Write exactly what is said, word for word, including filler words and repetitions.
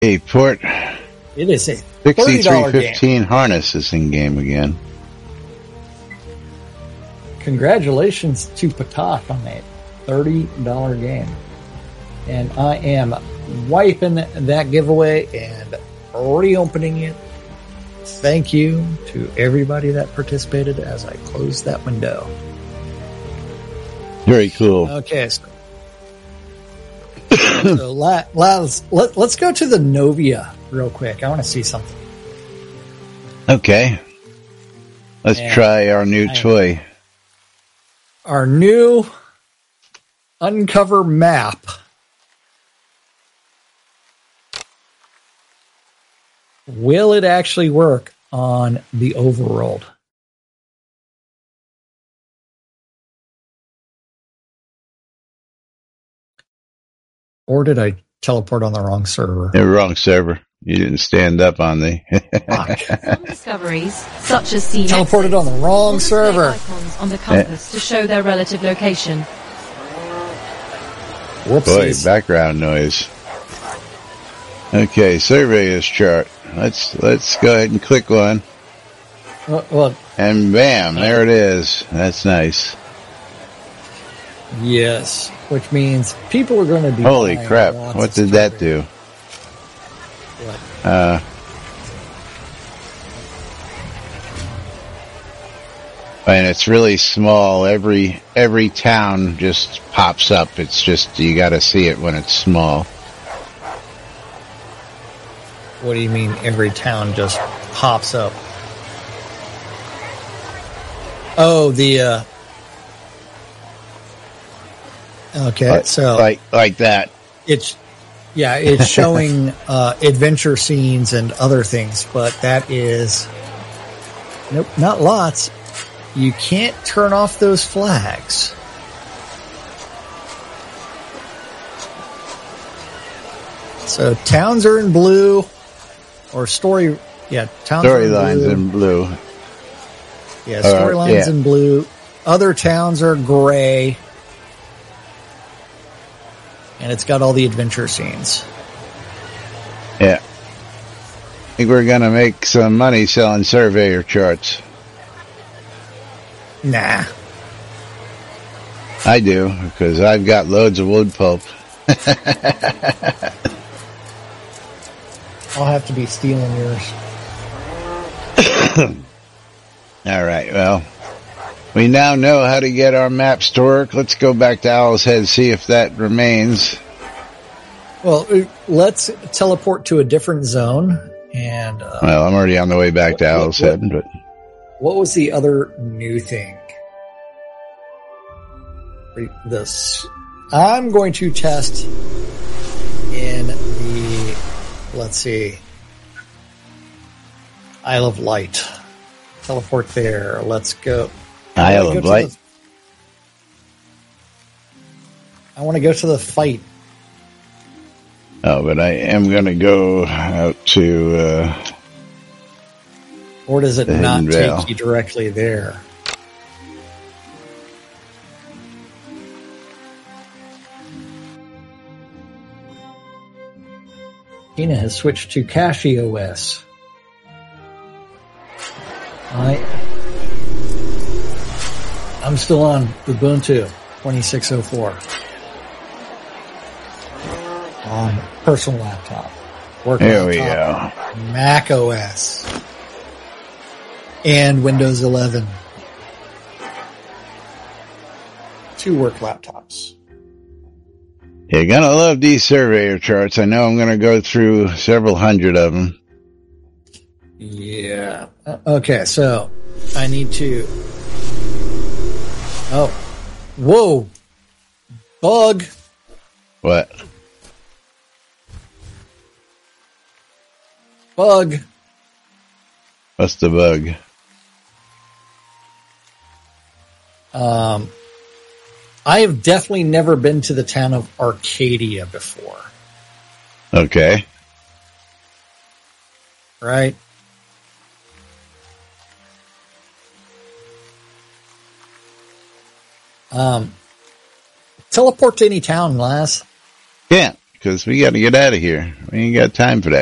Hey, Port. It is a thirty dollars sixty-three fifteen harness is in game again. Congratulations to Patak on that thirty dollars game. And I am wiping that giveaway and reopening it. Thank you to everybody that participated as I close that window. Very cool. Okay. So, so la, let's, let, let's go to the Novia real quick. I want to see something. Okay. Let's and try our new I, toy. Our new Uncover map. Will it actually work on the Overworld? Or did I teleport on the wrong server? The wrong server. You didn't stand up on the... Some discoveries, such as sea teleported on the wrong server. Icons on the compass to show their relative location. Whoopsies. Boy, background noise. Okay, surveyor's chart. Let's let's go ahead and click one. Well, well, and bam, there it is. That's nice. Yes, which means people are going to be. Holy crap! What did that do? What? Uh, and it's really small. Every every town just pops up. It's just you got to see it when it's small. What do you mean every town just pops up? Oh, the, uh... Okay, like, so... Like, like that. It's, yeah, it's showing, uh, adventure scenes and other things, but that is... Nope, not lots. You can't turn off those flags. So, towns are in blue... Or story, yeah, towns storylines in blue. Yeah, storylines uh, yeah. in blue. Other towns are gray, and it's got all the adventure scenes. Yeah, I think we're gonna make some money selling surveyor charts. Nah, I do because I've got loads of wood pulp. I'll have to be stealing yours. All right, well, we now know how to get our maps to work. Let's go back to Owl's Head, see if that remains. Well, let's teleport to a different zone. And uh, well, I'm already on the way back what, to Owl's what, Head. But what was the other new thing? This. I'm going to test in the... Let's see. Isle of Light. Teleport there. Let's go. Isle of Light? The, I want to go to the fight. Oh, but I am going to go out to... Uh, or does it not take you directly there? Tina has switched to CachyOS. I, I'm still on Ubuntu twenty-six oh four on personal laptop. Work there we laptop, go. Mac O S and Windows eleven. Two work laptops. You're going to love these surveyor charts. I know I'm going to go through several hundred of them. Yeah. Okay, so I need to... Oh. Whoa. Bug. What? Bug. What's the bug? Um... I have definitely never been to the town of Arcadia before. Okay. Right? Um, teleport to any town, Laz. Yeah. because we got to get out of here. We ain't got time for that.